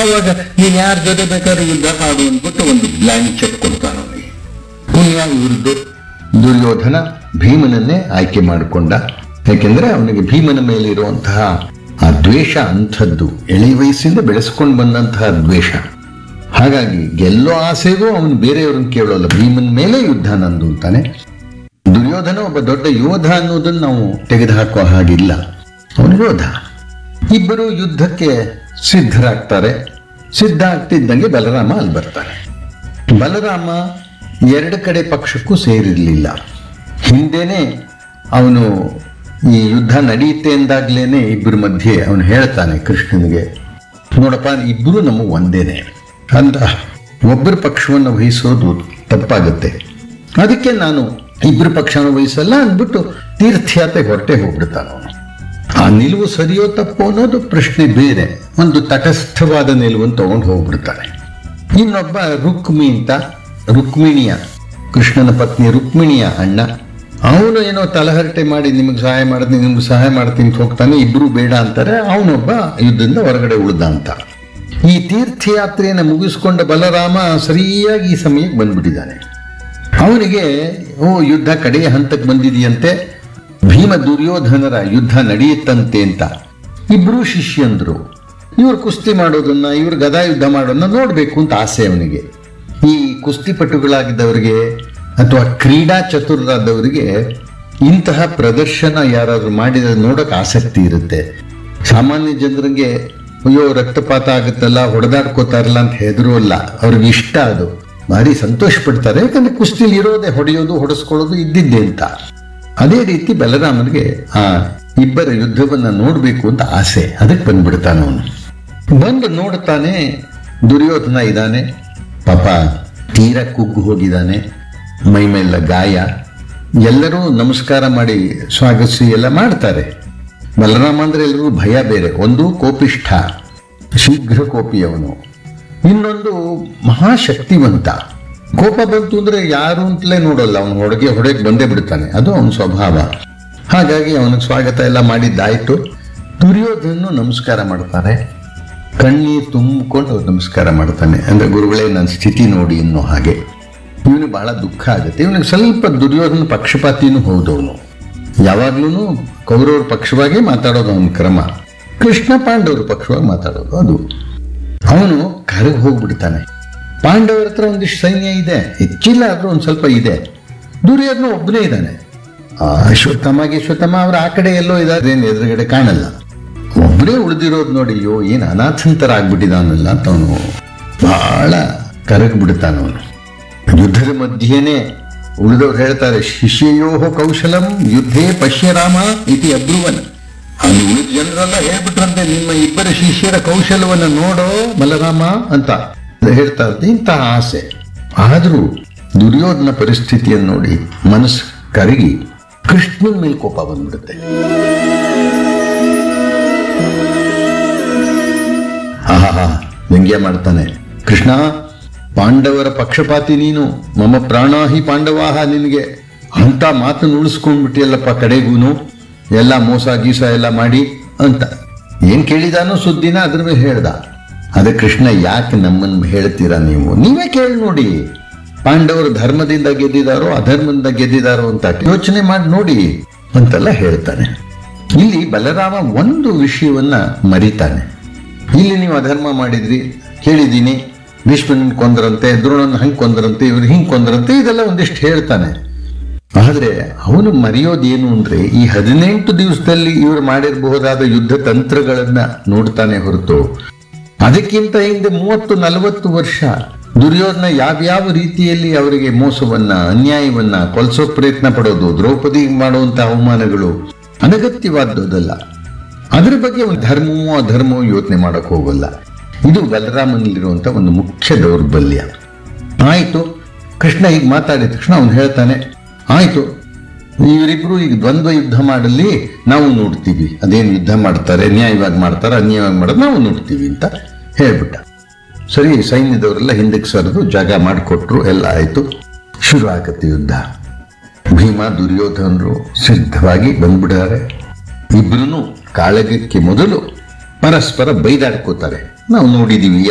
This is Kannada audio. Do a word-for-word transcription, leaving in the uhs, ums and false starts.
ಆವಾಗ ನೀನ್ ಯಾರ ಜೊತೆ ಬೇಕಾದ್ರೂ ಯುದ್ಧ ಮಾಡು ಅಂದ್ಬಿಟ್ಟು ಒಂದು ಬ್ಲ್ಯಾಂಕ್ ಚೆಕ್ ಕೊಡ್ತಾನ ಅವನಿಗೆ. ಪುಣ್ಯ ಇವ್ರದ್ದು ದುರ್ಯೋಧನ ಭೀಮನನ್ನೇ ಆಯ್ಕೆ ಮಾಡಿಕೊಂಡ. ಯಾಕೆಂದ್ರೆ ಅವನಿಗೆ ಭೀಮನ ಮೇಲೆ ಇರುವಂತಹ ಆ ದ್ವೇಷ ಅಂಥದ್ದು, ಎಳೆ ವಯಸ್ಸಿಂದ ಬೆಳೆಸ್ಕೊಂಡು ಬಂದಂತಹ ದ್ವೇಷ. ಹಾಗಾಗಿ ಗೆಲ್ಲೋ ಆಸೆಗೂ ಅವನು ಬೇರೆಯವ್ರನ್ನ ಕೇಳೋಲ್ಲ, ಭೀಮನ ಮೇಲೆ ಯುದ್ಧ ನಂದು ಅಂತಾನೆ. ದುರ್ಯೋಧನ ಒಬ್ಬ ದೊಡ್ಡ ಯೋಧ ಅನ್ನೋದನ್ನು ನಾವು ತೆಗೆದುಹಾಕುವ ಹಾಗಿಲ್ಲ, ಅವನು ಯೋಧ. ಇಬ್ಬರು ಯುದ್ಧಕ್ಕೆ ಸಿದ್ಧರಾಗ್ತಾರೆ. ಸಿದ್ಧ ಆಗ್ತಿದ್ದಂಗೆ ಬಲರಾಮ ಅಲ್ಲಿ ಬರ್ತಾನೆ. ಬಲರಾಮ ಎರಡು ಕಡೆ ಪಕ್ಷಕ್ಕೂ ಸೇರಿರಲಿಲ್ಲ. ಹಿಂದೆನೆ ಅವನು ಈ ಯುದ್ಧ ನಡೆಯುತ್ತೆ ಎಂದಾಗ್ಲೇನೆ ಇಬ್ಬರ ಮಧ್ಯೆ ಅವನು ಹೇಳ್ತಾನೆ ಕೃಷ್ಣನಿಗೆ, ನೋಡಪ್ಪ ಇಬ್ಬರು ನಮಗೆ ಒಂದೇನೆ ಅಂತ ಒಬ್ಬರ ಪಕ್ಷವನ್ನು ವಹಿಸೋದು ತಪ್ಪಾಗುತ್ತೆ, ಅದಕ್ಕೆ ನಾನು ಇಬ್ಬರ ಪಕ್ಷವನ್ನು ವಹಿಸಲ್ಲ ಅಂದ್ಬಿಟ್ಟು ತೀರ್ಥಯಾತ್ರೆ ಹೊರಟೆ ಹೋಗ್ಬಿಡ್ತಾನ ಅವನು. ಆ ನಿಲುವು ಸರಿಯೋ ತಪ್ಪೋ ಅನ್ನೋದು ಪ್ರಶ್ನೆ ಬೇರೆ, ಒಂದು ತಟಸ್ಥವಾದ ನಿಲುವನ್ನು ತಗೊಂಡು ಹೋಗ್ಬಿಡ್ತಾನೆ. ಇನ್ನೊಬ್ಬ ರುಕ್ಮಿ ಅಂತ, ರುಕ್ಮಿಣಿಯ ಕೃಷ್ಣನ ಪತ್ನಿ ರುಕ್ಮಿಣಿಯ ಅಣ್ಣ, ಅವನು ಏನೋ ತಲಹರಟೆ ಮಾಡಿ ನಿಮಗೆ ಸಹಾಯ ಮಾಡ್ತೀನಿ ನಿಮ್ಗೆ ಸಹಾಯ ಮಾಡ್ತೀನಿ ಅಂತ ಹೋಗ್ತಾನೆ. ಇಬ್ರು ಬೇಡ ಅಂತಾರೆ, ಅವನೊಬ್ಬ ಯುದ್ಧದಿಂದ ಹೊರಗಡೆ ಉಳ್ದ ಅಂತ. ಈ ತೀರ್ಥಯಾತ್ರೆಯನ್ನು ಮುಗಿಸ್ಕೊಂಡ ಬಲರಾಮ ಸರಿಯಾಗಿ ಈ ಸಮಯಕ್ಕೆ ಬಂದ್ಬಿಟ್ಟಿದ್ದಾನೆ. ಅವನಿಗೆ ಓ ಯುದ್ಧ ಕಡೆಯ ಹಂತಕ್ಕೆ ಬಂದಿದೆಯಂತೆ, ಭೀಮ ದುರ್ಯೋಧನರ ಯುದ್ಧ ನಡೆಯುತ್ತಂತೆ ಅಂತ. ಇಬ್ರು ಶಿಷ್ಯಂದ್ರು, ಇವ್ರು ಕುಸ್ತಿ ಮಾಡೋದನ್ನ ಇವ್ರು ಗದಾ ಯುದ್ಧ ಮಾಡೋದನ್ನ ನೋಡ್ಬೇಕು ಅಂತ ಆಸೆ ಅವನಿಗೆ. ಈ ಕುಸ್ತಿಪಟುಗಳಾಗಿದ್ದವರಿಗೆ ಅಥವಾ ಕ್ರೀಡಾ ಚತುರರಾದವರಿಗೆ ಇಂತಹ ಪ್ರದರ್ಶನ ಯಾರಾದ್ರೂ ಮಾಡಿದ್ರೆ ನೋಡಕ್ ಆಸಕ್ತಿ ಇರುತ್ತೆ. ಸಾಮಾನ್ಯ ಜನರಿಗೆ ಅಯ್ಯೋ ರಕ್ತಪಾತ ಆಗುತ್ತಲ್ಲ, ಹೊಡೆದಾಡ್ಕೋತಾರಲ್ಲ ಅಂತ ಹೆದರೋಲ್ಲ, ಅವ್ರಿಗೆ ಇಷ್ಟ, ಅದು ಭಾರಿ ಸಂತೋಷ ಪಡ್ತಾರೆ. ಯಾಕಂದ್ರೆ ಕುಸ್ತಿಲಿ ಇರೋದೇ ಹೊಡೆಯೋದು ಹೊಡೆಸ್ಕೊಳ್ಳೋದು ಇದ್ದಿದ್ದೆ ಅಂತ. ಅದೇ ರೀತಿ ಬಲರಾಮನಿಗೆ ಆ ಇಬ್ಬರ ಯುದ್ಧವನ್ನ ನೋಡ್ಬೇಕು ಅಂತ ಆಸೆ, ಅದಕ್ಕೆ ಬಂದ್ಬಿಡ್ತಾನೆ ಅವನು. ಬಂದು ನೋಡ್ತಾನೆ, ದುರ್ಯೋಧನ ಇದ್ದಾನೆ, ಪಾಪ ತೀರ ಕುಗ್ಗು ಹೋಗಿದ್ದಾನೆ, ಮೈ ಮೇಲ ಗಾಯ. ಎಲ್ಲರೂ ನಮಸ್ಕಾರ ಮಾಡಿ ಸ್ವಾಗತಿಸಿ ಎಲ್ಲ ಮಾಡ್ತಾರೆ. ಬಲರಾಮ ಅಂದ್ರೆ ಎಲ್ಲರೂ ಭಯ ಬೇರೆ, ಒಂದು ಕೋಪಿಷ್ಠ, ಶೀಘ್ರ ಕೋಪಿ ಅವನು, ಇನ್ನೊಂದು ಮಹಾಶಕ್ತಿವಂತ. ಕೋಪ ಬಂತು ಅಂದ್ರೆ ಯಾರು ಅಂತಲೇ ನೋಡಲ್ಲ, ಅವನು ಹೊಡೆಗೆ ಹೊಡೆಗೆ ಬಂದೇ ಬಿಡ್ತಾನೆ, ಅದು ಅವನ ಸ್ವಭಾವ. ಹಾಗಾಗಿ ಅವನಿಗೆ ಸ್ವಾಗತ ಎಲ್ಲ ಮಾಡಿದ್ದಾಯ್ತು. ದುರ್ಯೋಧನ ನಮಸ್ಕಾರ ಮಾಡ್ತಾನೆ, ಕಣ್ಣೀರು ತುಂಬಿಕೊಂಡು ನಮಸ್ಕಾರ ಮಾಡ್ತಾನೆ. ಅಂದ್ರೆ ಗುರುಗಳೇ ನನ್ನ ಸ್ಥಿತಿ ನೋಡಿ ಅನ್ನೋ ಹಾಗೆ. ಇವನು ಬಹಳ ದುಃಖ ಆಗುತ್ತೆ. ಇವನಿಗೆ ಸ್ವಲ್ಪ ದುರ್ಯೋಧನ ಪಕ್ಷಪಾತಿನೂ ಹೌದವನು, ಯಾವಾಗ್ಲೂ ಕೌರವ್ರ ಪಕ್ಷವಾಗೇ ಮಾತಾಡೋದು ಅವನ ಕ್ರಮ, ಕೃಷ್ಣ ಪಾಂಡವ್ರ ಪಕ್ಷವಾಗಿ ಮಾತಾಡೋದು ಅದು. ಅವನು ಕರಗಿ ಹೋಗ್ಬಿಡ್ತಾನೆ. ಪಾಂಡವರ ಹತ್ರ ಒಂದಿಷ್ಟು ಸೈನ್ಯ ಇದೆ, ಹೆಚ್ಚಿಲ್ಲ ಆದ್ರೂ ಒಂದ್ ಸ್ವಲ್ಪ ಇದೆ. ದುರ್ಯೋಧನ ಒಬ್ಬನೇ ಇದ್ದಾನೆ. ಅಶ್ವತ್ಥಾಮ ಅಶ್ವತ್ಥಾಮ ಅವ್ರ ಆ ಕಡೆ ಎಲ್ಲೋ ಇದಾರೆ, ಏನು ಎದುರುಗಡೆ ಕಾಣಲ್ಲ, ಒಬ್ಬನೇ ಉಳಿದಿರೋದು ನೋಡಿ. ಅಯ್ಯೋ ಏನು ಅನಾಥಂತರ ಆಗ್ಬಿಟ್ಟಿದಾನಲ್ಲ ಅಂತ ಅವನು ಬಹಳ ಕರಗಿ ಬಿಡ್ತಾನವನು. ಯುದ್ಧದ ಮಧ್ಯೆನೆ ಉಳಿದವ್ರು ಹೇಳ್ತಾರೆ, ಶಿಷ್ಯಯೋ ಕೌಶಲಂ ಯುದ್ಧೇ ಪಶ್ಯರಾಮ ಇತಿ ಅಬ್ರುವನ್. ಅಲ್ಲಿ ಉಳಿದ ಜನರೆಲ್ಲ ಹೇಳ್ಬಿಟ್ರಂತೆ, ನಿಮ್ಮ ಇಬ್ಬರ ಶಿಷ್ಯರ ಕೌಶಲವನ್ನು ನೋಡೋ ಬಲರಾಮ ಅಂತ ಹೇಳ್ತಾ ಇರ್ತೆ. ಇಂತಹ ಆಸೆ. ಆದ್ರೂ ದುರ್ಯೋಧನ ಪರಿಸ್ಥಿತಿಯನ್ನು ನೋಡಿ ಮನಸ್ಸು ಕರಗಿ ಕೃಷ್ಣನ ಮೇಲೆ ಕೋಪ ಬಂದ್ಬಿಡುತ್ತೆ. ಆಹಾ ವ್ಯಂಗ್ಯ ಮಾಡ್ತಾನೆ, ಕೃಷ್ಣ ಪಾಂಡವರ ಪಕ್ಷಪಾತಿ ನೀನು, ಮಮ ಪ್ರಾಣಾಹಿ ಪಾಂಡವಾಹ, ನಿನಗೆ ಅಂತ ಮಾತನ್ನು ಉಳಿಸ್ಕೊಂಡ್ಬಿಟ್ಟಿಯಲ್ಲಪ್ಪ ಕಡೆಗೂನು, ಎಲ್ಲ ಮೋಸ ಗೀಸ ಎಲ್ಲ ಮಾಡಿ ಅಂತ. ಏನ್ ಕೇಳಿದಾನೋ ಸುದ್ದಿನ ಅದ್ರ ಮೇಲೆ ಹೇಳ್ದ. ಅದೇ ಕೃಷ್ಣ, ಯಾಕೆ ನಮ್ಮನ್ನು ಹೇಳ್ತೀರಾ ನೀವು, ನೀವೇ ಕೇಳಿ ನೋಡಿ, ಪಾಂಡವರು ಧರ್ಮದಿಂದ ಗೆದ್ದಿದಾರೋ ಅಧರ್ಮದಿಂದ ಗೆದ್ದಿದಾರೋ ಅಂತ ಯೋಚನೆ ಮಾಡಿ ನೋಡಿ ಅಂತೆಲ್ಲ ಹೇಳ್ತಾನೆ. ಇಲ್ಲಿ ಬಲರಾಮ ಒಂದು ವಿಷಯವನ್ನ ಮರಿತಾನೆ. ಇಲ್ಲಿ ನೀವು ಅಧರ್ಮ ಮಾಡಿದ್ರಿ ಕೇಳಿದ್ದೀನಿ, ಭೀಷ್ಮನ್ ಕೊಂದರಂತೆ, ದ್ರೋಣನ್ ಹಂಗ್ ಕೊಂದರಂತೆ, ಇವ್ರು ಹಿಂಗ್ ಕೊಂದರಂತೆ, ಇದೆಲ್ಲ ಒಂದಿಷ್ಟು ಹೇಳ್ತಾನೆ. ಆದ್ರೆ ಅವನು ಮರೆಯೋದೇನು ಅಂದ್ರೆ ಈ ಹದಿನೆಂಟು ದಿವಸದಲ್ಲಿ ಇವರು ಮಾಡಿರಬಹುದಾದ ಯುದ್ಧ ತಂತ್ರಗಳನ್ನ ನೋಡ್ತಾನೆ ಹೊರತು, ಅದಕ್ಕಿಂತ ಹಿಂದೆ ಮೂವತ್ತು ನಲವತ್ತು ವರ್ಷ ದುರ್ಯೋಧನ ಯಾವ್ಯಾವ ರೀತಿಯಲ್ಲಿ ಅವರಿಗೆ ಮೋಸವನ್ನ ಅನ್ಯಾಯವನ್ನ ಕೊಲ್ಸೋ ಪ್ರಯತ್ನ ಪಡೋದು, ದ್ರೌಪದಿ ಮಾಡುವಂತ ಅವಮಾನಗಳು ಅನಗತ್ಯವಾದದಲ್ಲ. ಅದ್ರ ಬಗ್ಗೆ ಒಂದು ಧರ್ಮವೋ ಅಧರ್ಮವೋ ಯೋಚನೆ ಮಾಡಕ್ ಹೋಗಲ್ಲ. ಇದು ಬಲರಾಮನಲ್ಲಿರುವಂತ ಒಂದು ಮುಖ್ಯ ದೌರ್ಬಲ್ಯ. ಆಯ್ತು, ಕೃಷ್ಣ ಹೀಗೆ ಮಾತಾಡಿದ ತಕ್ಷಣ ಅವನು ಹೇಳ್ತಾನೆ, ಆಯ್ತು ಇವರಿಬ್ರು ಈಗ ದ್ವಂದ್ವ ಯುದ್ಧ ಮಾಡಲಿ, ನಾವು ನೋಡ್ತೀವಿ, ಅದೇನು ಯುದ್ಧ ಮಾಡ್ತಾರೆ, ನ್ಯಾಯವಾಗಿ ಮಾಡ್ತಾರೆ ಅನ್ಯಾಯವಾಗಿ ಮಾಡೋದು ನಾವು ನೋಡ್ತೀವಿ ಅಂತ ಹೇಳ್ಬಿಟ್ಟ. ಸರಿ, ಸೈನ್ಯದವರೆಲ್ಲ ಹಿಂದಕ್ಕೆ ಸರಿದು ಜಾಗ ಮಾಡಿಕೊಟ್ರು, ಎಲ್ಲ ಆಯ್ತು. ಶುರು ಆಗತ್ತೆ ಯುದ್ಧ. ಭೀಮ ದುರ್ಯೋಧನರು ಸಿದ್ಧವಾಗಿ ಬಂದ್ಬಿಡ್ತಾರೆ. ಇಬ್ರು ಕಾಳಗಕ್ಕೆ ಮೊದಲು ಪರಸ್ಪರ ಬೈದಾಡ್ಕೋತಾರೆ. ನಾವು ನೋಡಿದೀವಿ.